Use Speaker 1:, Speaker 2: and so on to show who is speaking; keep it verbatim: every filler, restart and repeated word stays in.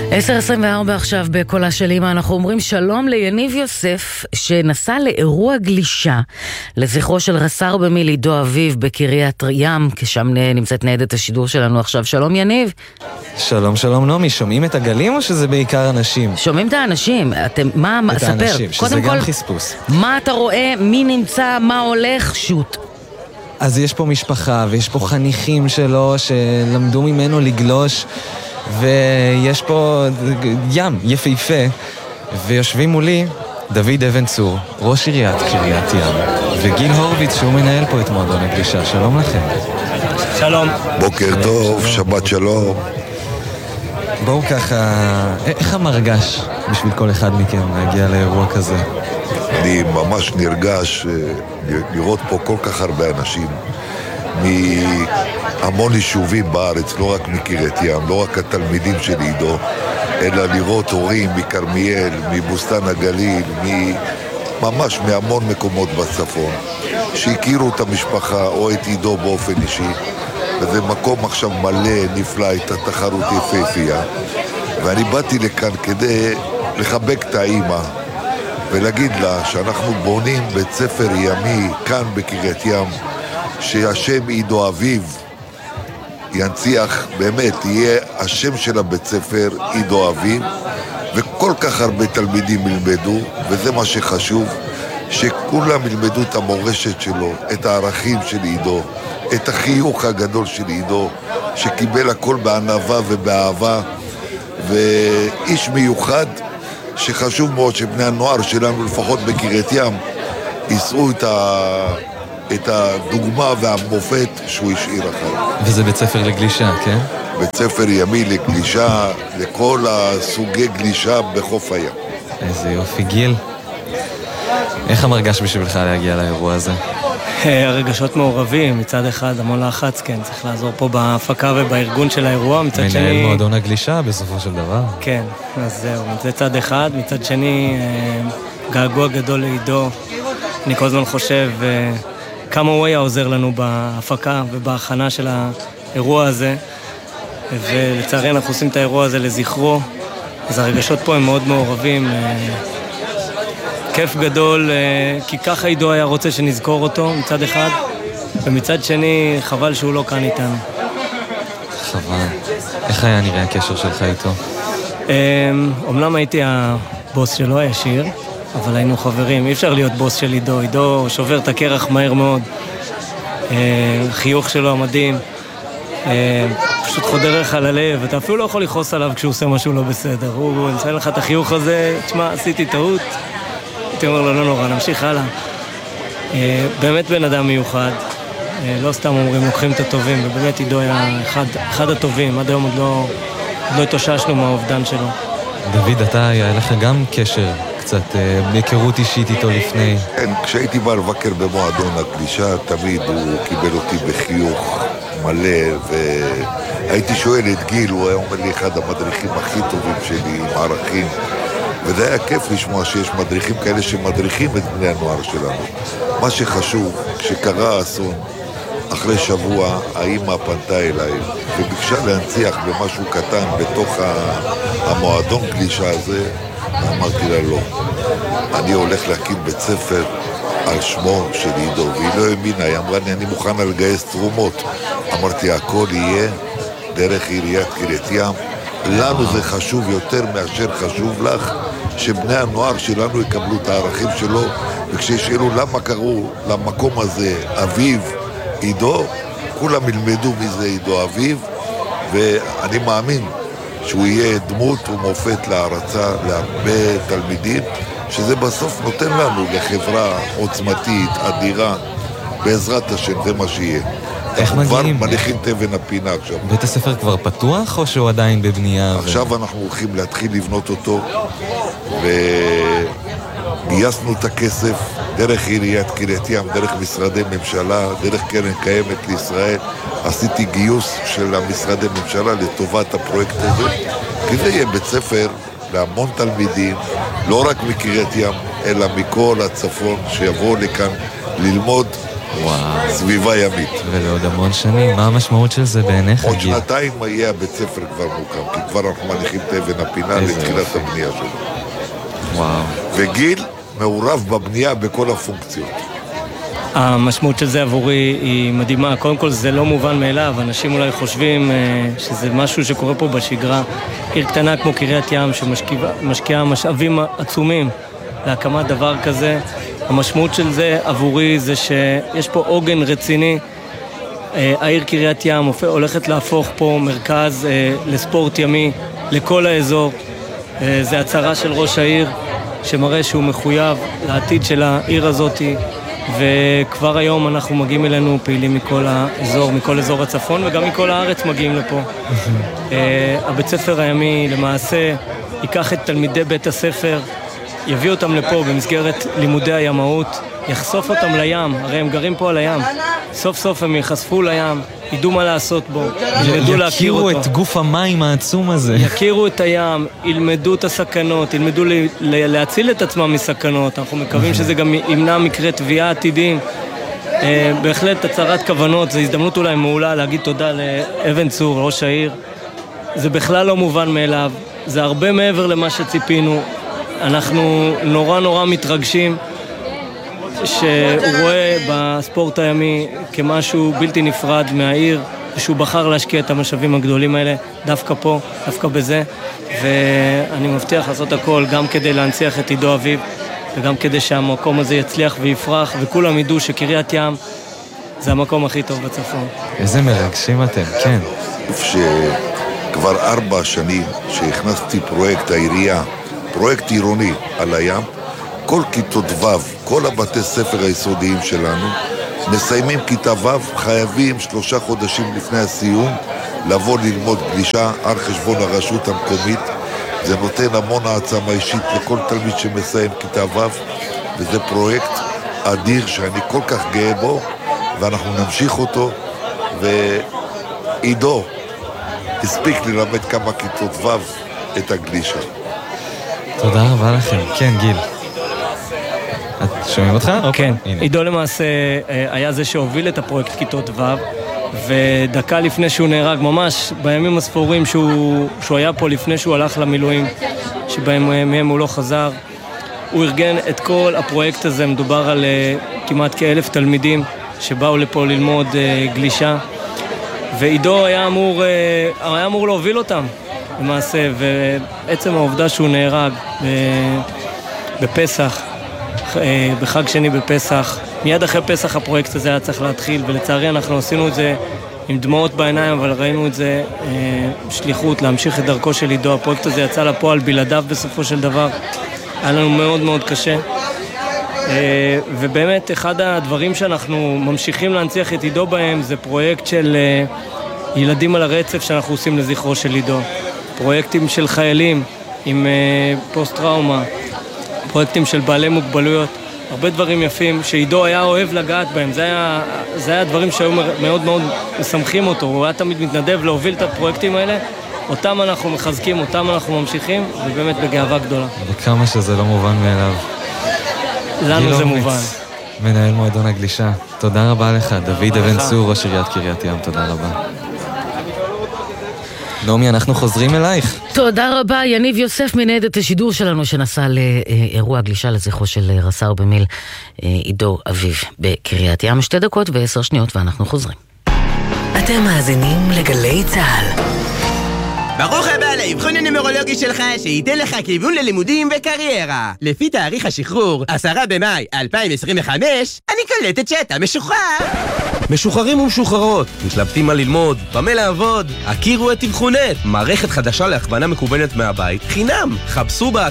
Speaker 1: עשר עשרים וארבע עכשיו בקולה של אמא. אנחנו אומרים שלום ליניב יוסף שנסע לאירוע גלישה לזכרו של רס"ר במיל' עידו אביב בקריית ים, כשם נמצאת ניידת השידור שלנו עכשיו. שלום יניב.
Speaker 2: שלום שלום נעמי, שומעים את הגלים או שזה בעיקר אנשים?
Speaker 1: שומעים את האנשים. אתם, מה,
Speaker 2: את
Speaker 1: ספר.
Speaker 2: האנשים, שזה
Speaker 1: קודם
Speaker 2: גם
Speaker 1: כל,
Speaker 2: חספוס.
Speaker 1: מה אתה רואה, מי נמצא, מה הולך, שוט.
Speaker 2: אז יש פה משפחה ויש פה חניכים שלו שלמדו ממנו לגלוש, ויש פה ים יפהפה, ויושבים מולי דוד אבן צור, ראש עיריית קריית ים, וגיל הורוביץ שהוא מנהל פה את מועדון הגלישה. שלום לכם.
Speaker 3: שלום.
Speaker 4: בוקר טוב, שבת שלום.
Speaker 2: בואו ככה, איך המרגש בשביל כל אחד מכם להגיע לאירוע כזה?
Speaker 4: אני ממש נרגש לראות פה כל כך הרבה אנשים מהמון יישובים בארץ, לא רק מקריית ים, לא רק התלמידים של עידו, אלא לראות הורים מכרמיאל, מבוסתן הגליל, ממש מהמון מקומות בצפון, שהכירו את המשפחה או את עידו באופן אישי, וזה מקום עכשיו מלא, נפלא, את התחרות יפהפייה. ואני באתי לכאן כדי לחבק את האמא ולהגיד לה שאנחנו בונים בית ספר ימי כאן בקריית ים, שהשם עידו אביב ינציח, באמת יהיה השם של הבית ספר עידו אביב, וכל כך הרבה תלמידים ילמדו, וזה מה שחשוב, שכולם ילמדו את המורשת שלו, את הערכים של עידו, את החיוך הגדול של עידו, שקיבל הכל בענווה ובאהבה, ואיש מיוחד שחשוב מאוד שבני הנוער שלנו, לפחות בקריית ים, יישאו את, ה... את הדוגמה והמופת שהוא השאיר אחר.
Speaker 2: וזה בית ספר לגלישה, כן?
Speaker 4: בית ספר ימי לגלישה, לכל הסוגי גלישה בחוף הים.
Speaker 2: איזה יופי. גיל, איך המרגש בשבילך להגיע לאירוע הזה?
Speaker 3: הרגשות מעורבים, מצד אחד המון לחץ, כן, צריך לעזור פה בהפקה ובארגון של האירוע, מצד שני...
Speaker 2: מנהל מועדון הגלישה בסופו של דבר.
Speaker 3: כן, אז זהו, זה צד אחד, מצד שני געגוע גדול לעידו. אני כל הזמן חושב כמה הוא היה עוזר לנו בהפקה ובהכנה של האירוע הזה, ולצערי אנחנו עושים את האירוע הזה לזכרו, אז הרגשות פה הם מאוד מעורבים. כיף גדול, כי ככה עידו היה רוצה שנזכור אותו מצד אחד, ומצד שני חבל שהוא לא כאן איתנו.
Speaker 2: חבל. איך היה נראה הקשר שלך איתו?
Speaker 3: אומנם הייתי הבוס שלו הישיר, אבל היינו חברים. אי אפשר להיות בוס של עידו. עידו שובר את הקרח מהר מאוד. חיוך שלו המדהים. פשוט חודר לך ללב. אתה אפילו לא יכול לכעוס עליו כשהוא עושה משהו לא בסדר. הוא נמצא לך את החיוך הזה, תשמע, עשיתי טעות. הייתי אומר לו, לא נורא, נמשיך הלאה. באמת בן אדם מיוחד. לא סתם אומרים, לוקחים את הטובים, ובאמת עידו היה אחד, אחד הטובים. עד היום עוד לא, עוד לא התאוששנו מהאובדן שלו.
Speaker 2: דוד, אתה היה לך גם קשר קצת בהיכרות אישית איתו לפני.
Speaker 4: כן, כשהייתי בא לבקר במועדון הגלישה, תמיד הוא קיבל אותי בחיוך מלא, והייתי שואל את גיל, הוא היה אומר לי אחד המדריכים הכי טובים שלי, עם ערכים, וזה היה כיף לשמוע שיש מדריכים כאלה שמדריכים את בני הנוער שלנו. מה שחשוב, כשקרה האסון, אחרי שבוע האמא פנתה אליי וביקשה להנציח במשהו קטן בתוך המועדון גלישה הזה. אמרתי לה לא, אני הולך להקים בית ספר על שמו של עידו, והיא לא האמינה, היא אמרה לי אני מוכנה לגייס תרומות. אמרתי הכל יהיה דרך עיריית קריית ים, לנו זה חשוב יותר מאשר חשוב לך שבני הנוער שלנו יקבלו את הערכים שלו, וכשישאלו למה קראו למקום הזה אביב עידו, כולם ילמדו מזה עידו אביב, ואני מאמין שהוא יהיה דמות ומופת להרצה להרבה תלמידים, שזה בסוף נותן לנו לחברה עוצמתית, אדירה, בעזרת השם, זה מה שיהיה.
Speaker 2: איך מגיעים?
Speaker 4: כבר מניחים את אבן הפינה עכשיו.
Speaker 2: בית הספר כבר פתוח או שהוא עדיין בבנייה?
Speaker 4: עכשיו ו... אנחנו הולכים להתחיל לבנות אותו, וגייסנו את הכסף דרך עיריית קריית ים, דרך משרדי ממשלה, דרך קרן קיימת לישראל. עשיתי גיוס של המשרדי ממשלה לטובת הפרויקט הזה, כי זה יהיה בית ספר להמון תלמידים, לא רק מקריית ים, אלא מכל הצפון, שיבואו לכאן ללמוד
Speaker 2: וואו.
Speaker 4: סביבה ימית.
Speaker 2: ולעוד המון שנים, מה המשמעות של זה בעיניך, גיל?
Speaker 4: עוד שנתיים יהיה הבית ספר כבר מוקם, כי כבר אנחנו מניחים את אבן הפינה לתחילת הבנייה שלו.
Speaker 2: וואו.
Speaker 4: וגיל מעורב בבנייה בכל הפונקציות.
Speaker 3: המשמעות של זה עבורי היא מדהימה. קודם כל זה לא מובן מאליו, אנשים אולי חושבים שזה משהו שקורה פה בשגרה. עיר קטנה כמו קריית ים שמשקיעה משאבים עצומים להקמת דבר כזה. המשמעות של זה עבורי זה שיש פה עוגן רציני. העיר קריית ים הולכת להפוך פה מרכז לספורט ימי לכל האזור. זה הצהרה של ראש העיר שמראה שהוא מחויב לעתיד של העיר הזאת, וכבר היום אנחנו מגיעים אלינו פעילים מכל האזור, מכל אזור הצפון וגם מכל הארץ מגיעים לפה. הבית ספר הימי למעשה ייקח את תלמידי בית הספר, יביא אותם לפה במסגרת לימודי הימאות, יחשוף אותם לים, הרי הם גרים פה על הים. סוף סוף הם יחשפו לים, ידעו מה לעשות בו, ילמדו להכיר אותו.
Speaker 2: יכירו את גוף המים העצום הזה.
Speaker 3: יכירו את הים, ילמדו את הסכנות, ילמדו להציל את עצמם מסכנות. אנחנו מקווים שזה גם ימנע מקרה תביעה עתידיים. בהחלט הצהרת כוונות, זו הזדמנות אולי מעולה להגיד תודה לאבן צור, ראש העיר. זה בכלל לא מובן מאליו, זה הרבה מעבר למה שציפינו. אנחנו נורא נורא מתרגשים שהוא רואה בספורט הימי כמשהו בלתי נפרד מהעיר, ושהוא בחר להשקיע את המשאבים הגדולים האלה דווקא פה, דווקא בזה, ואני מבטיח לעשות הכל גם כדי להנציח את עידו אביב, וגם כדי שהמקום הזה יצליח ויפרח, וכולם ידעו שקריית ים זה המקום הכי טוב בצפון.
Speaker 2: איזה מרגשים אתם, כן.
Speaker 4: שכבר ארבע שנים שהכנסתי פרויקט העירייה, פרויקט עירוני על הים, כל כיתות ו', כל הבתי ספר היסודיים שלנו, מסיימים כיתה ו', חייבים שלושה חודשים לפני הסיום לבוא ללמוד גלישה על חשבון הרשות המקומית. זה נותן המון העצמה אישית לכל תלמיד שמסיים כיתה ו', וזה פרויקט אדיר שאני כל כך גאה בו, ואנחנו נמשיך אותו, ועידו הספיק ללמד כמה כיתות ו' את הגלישה.
Speaker 2: תודה רבה לכם. כן, גיל. את שומעים אותך?
Speaker 3: כן. עידו למעשה היה זה שהוביל את הפרויקט כיתות ו', ודקה לפני שהוא נהרג, ממש בימים הספורים שהוא, שהוא היה פה לפני שהוא הלך למילואים, שבהם מהם הוא לא חזר, הוא ארגן את כל הפרויקט הזה. מדובר על uh, כמעט כאלף תלמידים שבאו לפה ללמוד uh, גלישה, ועידו היה אמור, uh, היה אמור להוביל אותם למעשה, ועצם העובדה שהוא נהרג בפסח, בחג שני בפסח, מיד אחרי פסח הפרויקט הזה היה צריך להתחיל, ולצערי אנחנו עשינו את זה עם דמעות בעיניים, אבל ראינו את זה שליחות להמשיך את דרכו של עידו. הפרויקט הזה יצא לפועל בלעדיו בסופו של דבר, היה לנו מאוד מאוד קשה, ובאמת אחד הדברים שאנחנו ממשיכים להנציח את עידו בהם זה פרויקט של ילדים על הרצף שאנחנו עושים לזכרו של עידו, פרויקטים של חיילים עם פוסט-טראומה, פרויקטים של בעלי מוגבלויות, הרבה דברים יפים שעידו היה אוהב לגעת בהם. זה היה, זה היה דברים שהיו מאוד מאוד משמחים אותו, הוא היה תמיד מתנדב להוביל את הפרויקטים האלה, אותם אנחנו מחזקים, אותם אנחנו ממשיכים, ובאמת בגאווה גדולה.
Speaker 2: וכמה שזה לא מובן מאליו.
Speaker 3: לנו זה מובן.
Speaker 2: מנהל מועדון הגלישה, תודה רבה לך. דוד אבן צור, ראש עיריית קריית ים, תודה רבה. נעמי, אנחנו חוזרים אלייך.
Speaker 1: תודה רבה, יניב יוסף מנהל את השידור שלנו שנסע לאירוע גלישה לזכרו של רס"ר במיל עידו אביב בקריית ים. שתי דקות ועשר שניות ואנחנו חוזרים.
Speaker 5: אתם מאזינים לגלי צהל.
Speaker 6: ברוך הבא לאבחון הנומרולוגי שלך שייתן לך כיוון ללימודים וקריירה. לפי תאריך השחרור, עשרה במאי אלפיים עשרים וחמש, אני קולטת שאתה משוחרר.
Speaker 7: משוחררים ומשוחררות, מתלבטים מה ללמוד, במה לעבוד, הכירו את אבחונט, מערכת חדשה להכוונה מקוונת מהבית, חינם, חפשו בה